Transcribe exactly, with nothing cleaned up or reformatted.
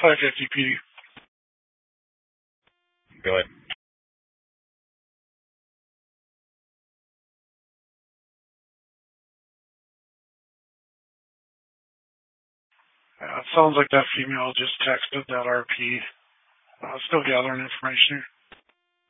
five fifty P D. Go ahead. Uh, it sounds like that female just texted that R P. Uh, still gathering information here.